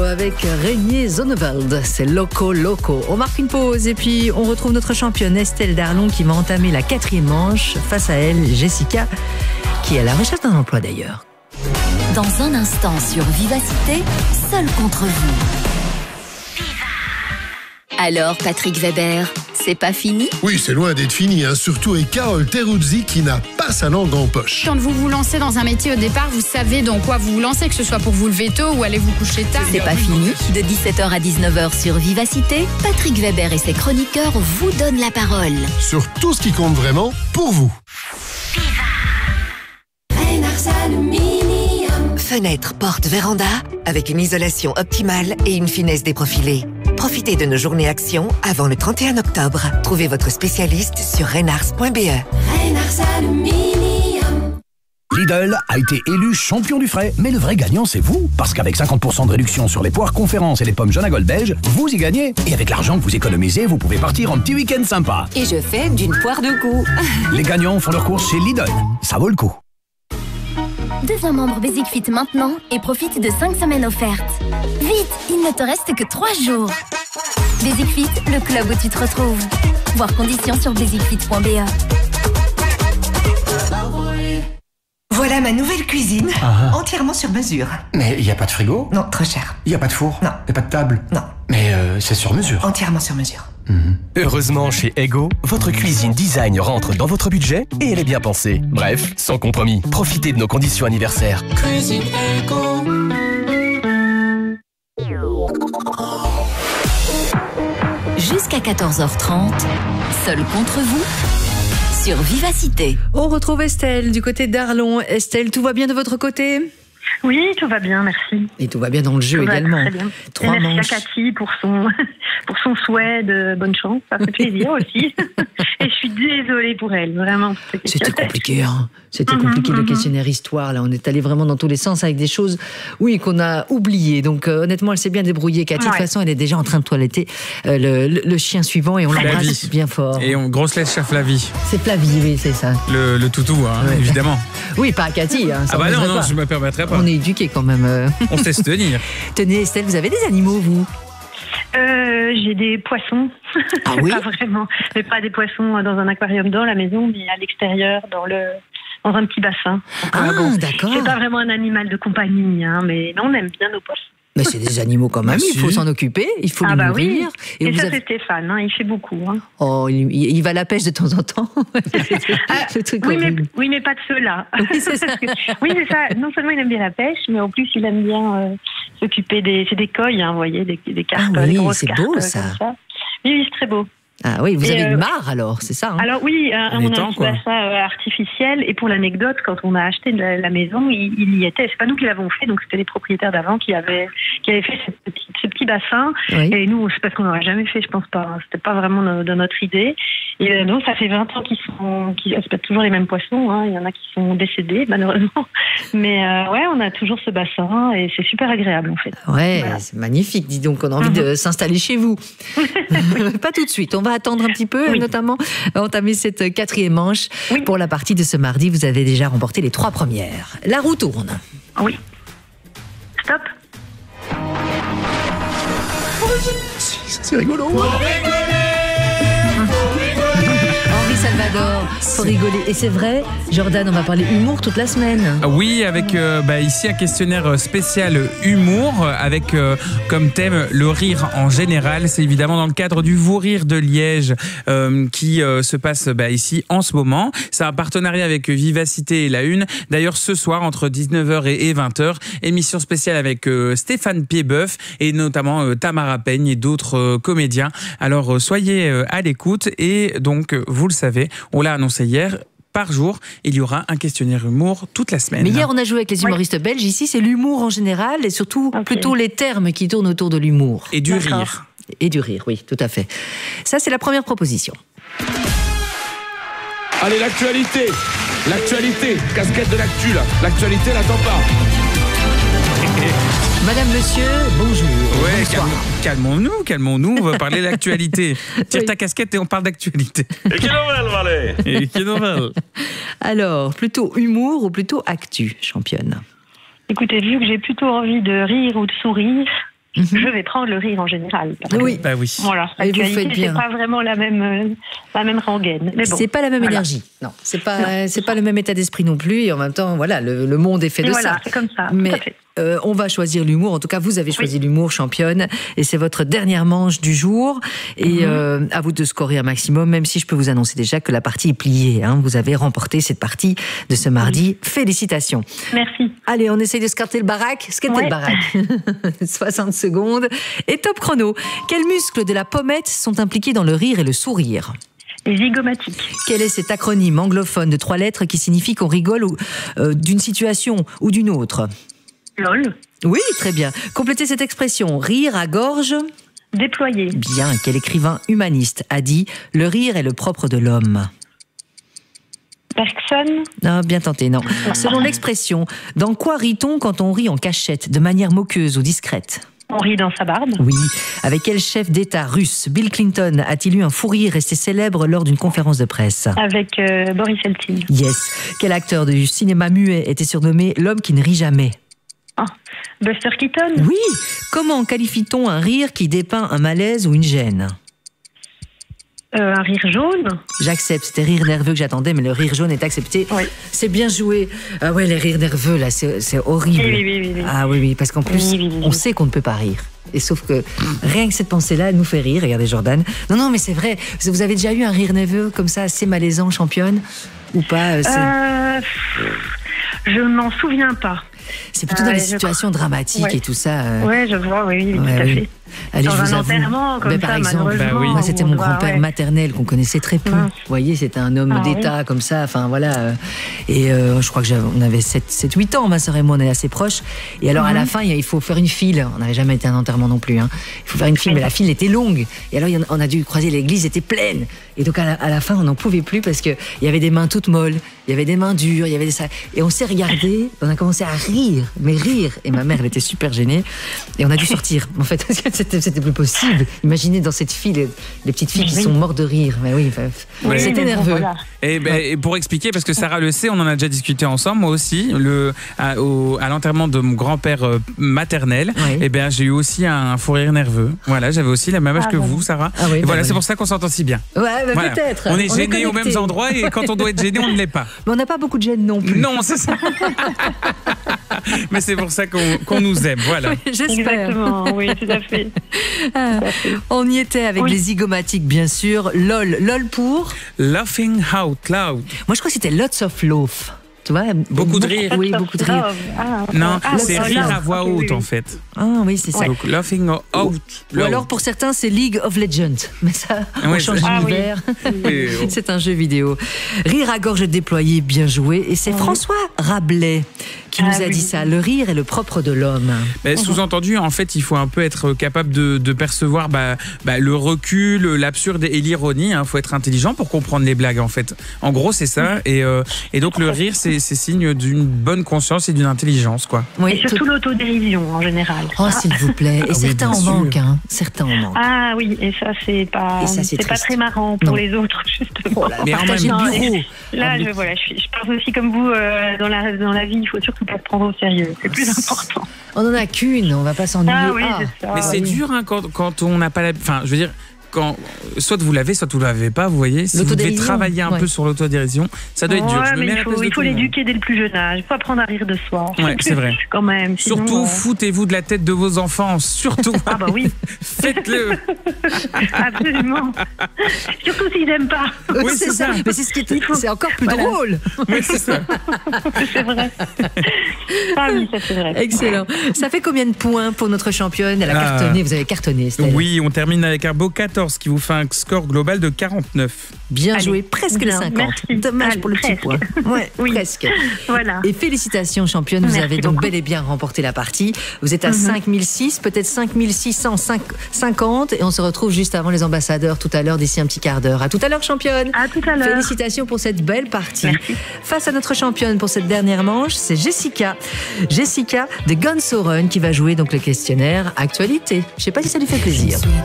avec Régnier Zonneveld. C'est Loco Loco. On marque une pause et puis on retrouve notre championne Estelle Darlon qui va entamer la 4e manche. Face à elle, Jessica, qui est à la recherche d'un emploi d'ailleurs. Dans un instant sur Vivacité, seul contre vous. Alors, Patrick Weber, c'est pas fini ? Oui, c'est loin d'être fini, surtout avec Carole Teruzzi qui n'a pas sa langue en poche. Quand vous vous lancez dans un métier au départ, vous savez dans quoi vous vous lancez, que ce soit pour vous lever tôt ou aller vous coucher tard. C'est pas fini. De 17h à 19h sur Vivacité, Patrick Weber et ses chroniqueurs vous donnent la parole. Sur tout ce qui compte vraiment pour vous. Fenêtre, porte, véranda, avec une isolation optimale et une finesse déprofilée. Profitez de nos journées actions avant le 31 octobre. Trouvez votre spécialiste sur renars.be. Lidl a été élu champion du frais, mais le vrai gagnant c'est vous, parce qu'avec 50% de réduction sur les poires conférences et les pommes Jonagol belges, vous y gagnez. Et avec l'argent que vous économisez, vous pouvez partir en petit week-end sympa. Et je fais d'une poire deux coups. Les gagnants font leurs courses chez Lidl, ça vaut le coup. Deviens membre Basic Fit maintenant et profite de 5 semaines offertes. Vite, il ne te reste que 3 jours. Basic Fit, le club où tu te retrouves. Voir conditions sur basicfit.be. Voilà ma nouvelle cuisine, entièrement sur mesure. Mais il n'y a pas de frigo ? Non, trop cher. Il n'y a pas de four ? Non. Il n'y a pas de table ? Non. Mais c'est sur mesure. Entièrement sur mesure. Heureusement, chez Ego, votre cuisine design rentre dans votre budget et elle est bien pensée. Bref, sans compromis. Profitez de nos conditions anniversaires. Cuisine Ego. Jusqu'à 14h30, seul contre vous, sur Vivacité. On retrouve Estelle du côté d'Arlon. Estelle, tout va bien de votre côté ? Oui, tout va bien, merci. Et tout va bien dans le jeu tout également. Très bien. 3 et merci manches. à Cathy pour son souhait de bonne chance. Ça fait plaisir aussi. Et je suis désolée pour elle, vraiment. C'était compliqué, C'était compliqué le questionnaire histoire. Là, on est allé vraiment dans tous les sens avec des choses, oui, qu'on a oubliées. Donc, honnêtement, elle s'est bien débrouillée. Cathy, de toute façon, elle est déjà en train de toiletter le chien suivant et on l'embrasse bien fort. Et on grosse laisse chère Flavie. C'est Flavie, oui, c'est ça. Le toutou, évidemment. Oui, pas Cathy. Ah bah non, je me permettrai pas. On est éduqués quand même. On sait se tenir. Tenez, Estelle, vous avez des animaux, vous ? J'ai des poissons. Ah oui ? Pas vraiment. Mais pas des poissons dans un aquarium dans la maison, mais à l'extérieur, dans un petit bassin. D'accord. C'est pas vraiment un animal de compagnie, mais on aime bien nos poissons. Mais c'est des animaux quand même, il faut s'en occuper, il faut les nourrir. Oui. Et ça, c'est Stéphane, il fait beaucoup. Oh, il va à la pêche de temps en temps. Oui, mais pas de ceux-là. Oui, c'est ça. Oui, c'est ça. Non seulement il aime bien la pêche, mais en plus, il aime bien s'occuper c'est des coilles, vous voyez, des carpes, des grosses carpes. C'est beau, ça. Oui, c'est très beau. Ah oui, vous avez une mare alors, c'est ça Alors oui, on a un petit bassin artificiel et pour l'anecdote, quand on a acheté la maison, il y était. C'est pas nous qui l'avons fait, donc c'était les propriétaires d'avant qui avaient fait ce petit bassin. Oui. Et nous, c'est parce qu'on n'aurait jamais fait, je pense pas. C'était pas vraiment de notre idée. Et donc ça fait 20 ans c'est pas toujours les mêmes poissons. Il y en a qui sont décédés malheureusement. Mais on a toujours ce bassin et c'est super agréable en fait. Ouais, voilà. C'est magnifique. Dis donc, on a envie de s'installer chez vous. Pas tout de suite. On va attendre un petit peu, notamment entamer cette 4e manche. Oui. Pour la partie de ce mardi, vous avez déjà remporté les 3 premières. La roue tourne. Oui. Stop. C'est rigolo. Henri Salvador, faut rigoler. Et c'est vrai, Jordan, on va parler humour toute la semaine. Oui, avec ici un questionnaire spécial humour, avec comme thème le rire en général. C'est évidemment dans le cadre du Vous Rire de Liège qui se passe ici en ce moment. C'est un partenariat avec Vivacité et La Une. D'ailleurs, ce soir, entre 19h et 20h, émission spéciale avec Stéphane Piedboeuf et notamment Tamara Peigne et d'autres comédiens. Alors, soyez à l'écoute et donc, vous le savez, on l'a annoncé hier, par jour, il y aura un questionnaire humour toute la semaine. Mais hier, on a joué avec les humoristes belges. Ici, c'est l'humour en général et surtout plutôt les termes qui tournent autour de l'humour. Et du rire. Et du rire, oui, tout à fait. Ça, c'est la première proposition. Allez, l'actualité, casquette de l'actu, là. L'actualité n'attend pas. Madame, monsieur, bonjour. Ouais, calmons-nous, on va parler d'actualité. Tire ta casquette et on parle d'actualité. Et qui nouvelle, Valé ? Et qui nouvelle ? Alors, plutôt humour ou plutôt actu, championne ? Écoutez, vu que j'ai plutôt envie de rire ou de sourire, je vais prendre le rire en général. Oui, bah oui. Voilà. Et vous faites bien. C'est pas vraiment la même rengaine. Mais bon, c'est pas la même énergie. Non, c'est pas le même état d'esprit non plus. Et en même temps, voilà, le monde est fait de ça. Voilà, c'est comme ça. Mais tout à fait. on va choisir l'humour. En tout cas, vous avez choisi l'humour, championne. Et c'est votre dernière manche du jour. Et à vous de scorer un maximum, même si je peux vous annoncer déjà que la partie est pliée. Hein. Vous avez remporté cette partie de ce mardi. Félicitations. Merci. Allez, on essaye de skater le baraque. Skater le baraque. 60 secondes. Et top chrono. Quels muscles de la pommette sont impliqués dans le rire et le sourire ? Les zygomatiques. Quel est cet acronyme anglophone de 3 lettres qui signifie qu'on rigole d'une situation ou d'une autre ? LOL. Oui, très bien. Complétez cette expression. Rire à gorge déployée. Bien. Quel écrivain humaniste a dit « Le rire est le propre de l'homme » ? Bergson. Non, bien tenté, non. Selon l'expression, dans quoi rit-on quand on rit en cachette, de manière moqueuse ou discrète ? On rit dans sa barbe. Oui. Avec quel chef d'État russe Bill Clinton a-t-il eu un fou rire resté célèbre lors d'une conférence de presse ? Avec Boris Eltsine. Yes. Quel acteur du cinéma muet était surnommé l'homme qui ne rit jamais ? Buster Keaton. Oui. Comment qualifie-t-on un rire qui dépeint un malaise ou une gêne ? Un rire jaune. J'accepte, c'était rire nerveux que j'attendais, mais le rire jaune est accepté. Oui. C'est bien joué. Ah ouais, les rires nerveux, là, c'est horrible. Oui. Ah oui, parce qu'en plus, on sait qu'on ne peut pas rire. Et sauf que rien que cette pensée-là, elle nous fait rire. Regardez Jordan. Non, mais c'est vrai. Vous avez déjà eu un rire nerveux comme ça, assez malaisant, championne ? Ou pas Je m'en souviens pas. C'est plutôt dans les situations dramatiques et tout ça. Ouais, je vois, oui, tout à fait. Allez, dans je vous un avoue. enterrement, comme par ça, exemple, malheureusement. moi, c'était mon grand-père maternel qu'on connaissait très peu. Vous voyez, c'était un homme d'État comme ça. Enfin, voilà. Et je crois que on avait 7-8 ans, ma sœur et moi, on est assez proches. Et alors, à la fin, il faut faire une file. On n'avait jamais été à un enterrement non plus. Hein. Il faut faire une file, mais la file était longue. Et alors, on a dû croiser l'église, était pleine. Et donc, à la fin, on n'en pouvait plus parce qu'il y avait des mains toutes molles, il y avait des mains dures, il y avait des... Et on s'est regardé, on a commencé à rire, mais rire. Et ma mère, elle était super gênée. Et on a dû sortir, en fait, parce que c'était plus possible. Imaginez dans cette file, les petites filles qui sont mortes de rire. Mais oui, c'était nerveux. Voilà. Et pour expliquer, parce que Sarah le sait, on en a déjà discuté ensemble, moi aussi, à l'enterrement de mon grand-père maternel, j'ai eu aussi un fou rire nerveux. Voilà, j'avais aussi la même âge que vous, Sarah. Et voilà, c'est pour ça qu'on s'entend si bien. Ouais, voilà. Peut-être. On est gênés aux mêmes endroits et quand on doit être gêné, on ne l'est pas. Mais on n'a pas beaucoup de gêne non plus. Non, c'est ça. Mais c'est pour ça qu'on nous aime, voilà. Oui, j'espère. Exactement, oui, tout à fait. On y était avec les zygomatiques, bien sûr. LOL pour Laughing Out Loud. Moi, je crois que c'était Lots of Love. Tu vois, beaucoup de rire. Oui, beaucoup de rire. Non, c'est rire à voix haute, en fait. Ah oui, c'est ça. Donc, Laughing Out Loud. Ou alors, pour certains, c'est League of Legends. Mais ça, on change d'univers. C'est un jeu vidéo. Rire à gorge déployée, bien joué. Et c'est François Rabelais qui nous a dit ça. Le rire est le propre de l'homme. Sous-entendu, en fait, il faut un peu être capable de percevoir le recul, l'absurde et l'ironie. Il faut être intelligent pour comprendre les blagues, en fait. En gros, c'est ça. Et donc, le rire, c'est signe d'une bonne conscience et d'une intelligence, quoi. Oui, et surtout l'autodérision, en général. Oh, s'il vous plaît. Et certains en manquent, hein. Certains en manquent. Ah oui, et ça, c'est pas très marrant pour les autres, justement. Oh là, mais partagez le bureau. Là, je pense aussi comme vous, dans la vie, il faut surtout pas se prendre au sérieux. C'est plus important. On n'en a qu'une, on va pas s'ennuyer. Ah oui, c'est ça. Mais c'est dur, hein, quand on n'a pas la... Enfin, je veux dire... soit vous l'avez, soit vous l'avez pas, vous voyez. Si vous devez travailler un peu sur l'autodérision, ça doit être dur. Il faut l'éduquer dès le plus jeune âge. Il faut apprendre à rire de soi. Ouais, c'est vrai. Quand même. Surtout, foutez-vous de la tête de vos enfants. Surtout. Ah bah oui. Faites-le. Absolument. Surtout s'ils n'aiment pas. Oui, c'est ça. Mais c'est ce qui est... c'est encore plus drôle. Oui, c'est ça. C'est vrai. Ah oui, ça c'est vrai. Excellent. Ça fait combien de points pour notre championne ? Elle a cartonné. Vous avez cartonné, Estelle. Oui, on termine avec un beau 14 qui vous fait un score global de 49. Bien joué, presque les 50. Merci. Dommage pour le petit point. Ouais, presque. Voilà. Et félicitations, championne. Vous avez donc bel et bien remporté la partie. Vous êtes à 5006, peut-être 5650. Et on se retrouve juste avant les ambassadeurs tout à l'heure, d'ici un petit quart d'heure. À tout à l'heure, championne. À tout à l'heure. Félicitations pour cette belle partie. Merci. Face à notre championne pour cette dernière manche, c'est Jessica. Jessica de Guns N' Roses qui va jouer donc le questionnaire actualité. Je ne sais pas si ça lui fait plaisir.